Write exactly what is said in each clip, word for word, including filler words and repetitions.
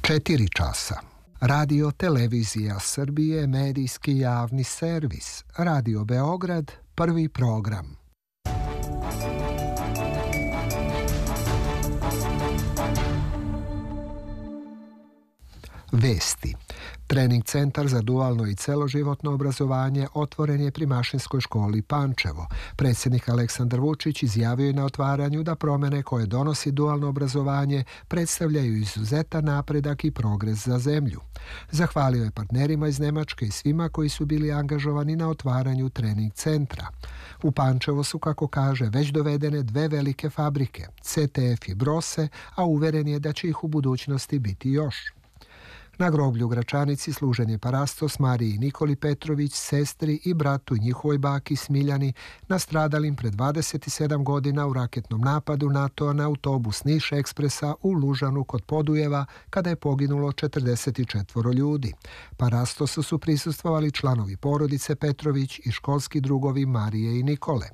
Četiri časa. Radio Televizija Srbije, medijski javni servis. Radio Beograd, prvi program. Vesti. Trening centar za dualno i celoživotno obrazovanje otvoren je pri Mašinskoj školi Pančevo. Predsjednik Aleksandar Vučić izjavio je na otvaranju da promjene koje donosi dualno obrazovanje predstavljaju izuzetan napredak i progres za zemlju. Zahvalio je partnerima iz Nemačke i svima koji su bili angažovani na otvaranju trening centra. U Pančevo su, kako kaže, već dovedene dve velike fabrike, C T F i Brose, a uveren je da će ih u budućnosti biti još. Na groblju u Gračanici služen je parastos Mariji Nikoli Petrović, sestri i bratu njihovoj baki Smiljani, nastradalim pred dvadeset sedam godina u raketnom napadu NATO-a na autobus Niš Ekspresa u Lužanu kod Podujeva, kada je poginulo četrdeset četiri ljudi. Parastosu su prisustvovali članovi porodice Petrović i školski drugovi Marije i Nikole.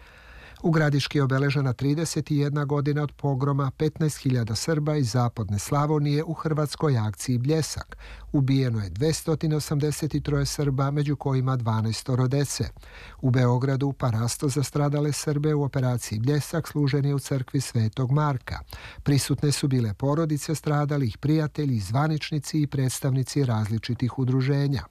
U Gradiški je obeležena trideset jedna godina od pogroma petnaest hiljada Srba iz zapadne Slavonije u hrvatskoj akciji Bljesak. Ubijeno je dvesta osamdeset tri Srba, među kojima dvanaest dece. U Beogradu parastos za stradale Srbe u operaciji Bljesak služen je u crkvi Svetog Marka. Prisutne su bile porodice stradalih, prijatelji, zvaničnici i predstavnici različitih udruženja.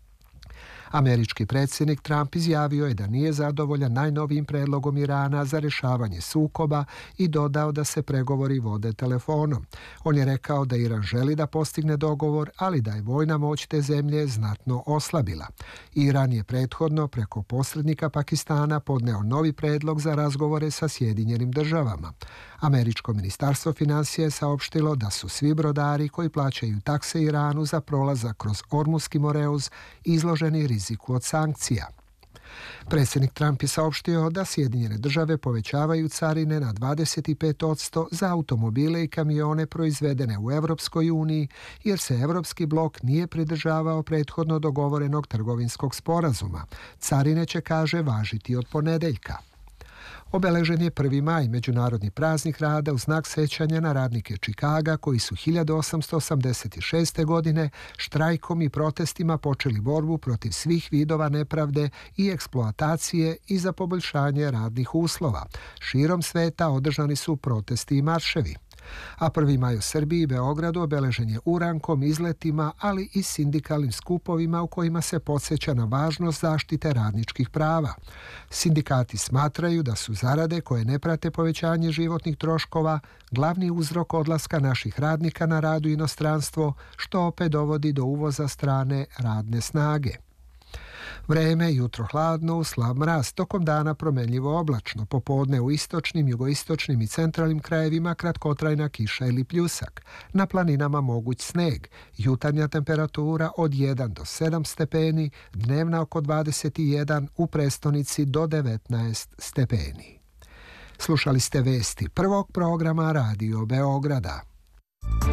Američki predsjednik Trump izjavio je da nije zadovoljan najnovijim predlogom Irana za rješavanje sukoba i dodao da se pregovori vode telefonom. On je rekao da Iran želi da postigne dogovor, ali da je vojna moć te zemlje znatno oslabila. Iran je prethodno preko posrednika Pakistana podneo novi predlog za razgovore sa Sjedinjenim državama. Američko ministarstvo financija je saopštilo da su svi brodari koji plaćaju takse Iranu za prolazak kroz Ormuski moreuz izloženi riziku od sankcija. Predsjednik Trump je saopštio da Sjedinjene države povećavaju carine na dvadeset pet posto za automobile i kamione proizvedene u Evropskoj uniji, jer se Evropski blok nije pridržavao prethodno dogovorenog trgovinskog sporazuma. Carine će, kaže, važiti od ponedeljka. Obeležen je prvi maj, međunarodni praznik rada u znak sećanja na radnike Čikaga koji su hiljadu osamsto osamdeset šeste. godine štrajkom i protestima počeli borbu protiv svih vidova nepravde i eksploatacije i za poboljšanje radnih uslova. Širom sveta održani su protesti i marševi. A prvi maj u Srbiji i Beogradu obeležen je urankom, izletima, ali i sindikalnim skupovima u kojima se podsjeća na važnost zaštite radničkih prava. Sindikati smatraju da su zarade koje ne prate povećanje životnih troškova glavni uzrok odlaska naših radnika na rad u inostranstvo, što opet dovodi do uvoza strane radne snage. Vreme, jutro hladno, slab mraz, tokom dana promenljivo oblačno, popodne u istočnim, jugoistočnim i centralnim krajevima kratkotrajna kiša ili pljusak. Na planinama moguć sneg, jutarnja temperatura od jedan do sedam stepeni, dnevna oko dvadeset jedan, u prestonici do devetnaest stepeni. Slušali ste vesti prvog programa Radio Beograda.